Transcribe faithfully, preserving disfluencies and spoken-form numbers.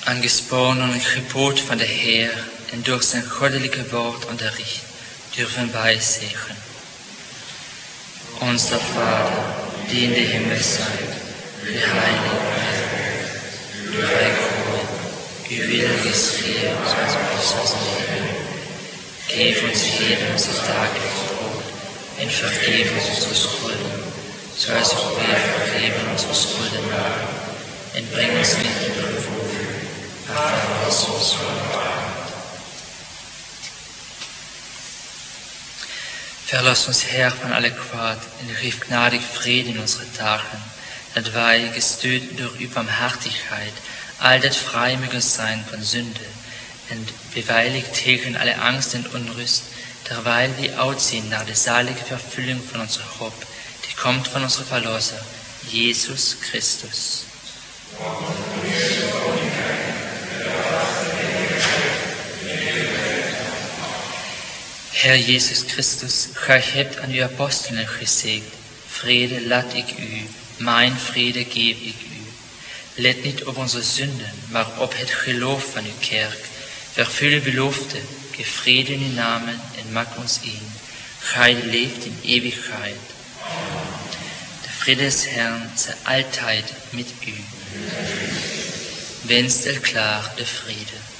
Aangesproken een gebod van de Heer en door zijn goddelijke woord onderricht, durven wij zeggen. Onze Vader, die in de hemel zijt, geheiligd werde. Uw rijk komen, uw wil geschieden zoals het is in de hemel. Geef ons heden onze dagelijkse brood en vergeef ons onze schulden, zoals ook wij vergeven onze schuldenaren. En breng ons niet in vervoering, maar verlos ons van het kwaad. Verlos ons, Heer, van alle kwaad en geef gnadig vrede in onze dagen, dat wij, gesteund door uw barmhartigheid, altijd vrij mogen zijn van zonde en beveiligd tegen alle angst en onrust, terwijl we uitzien naar de zalige vervulling van onze hoop, die komt van onze Verlosser, Jezus Christus. Herr Jesus Christus, gij hebt aan uw apostelen gezegd, vrede laat ik u, mijn vrede geef ik u. Let niet op onze zonden, maar op het geloof van uw kerk. Vervul uw belofte, geef vrede in uw namen en maak ons één. Gij leeft in eeuwigheid. De vrede des Herrn zij altijd met u. Wenst elkaar de vrede.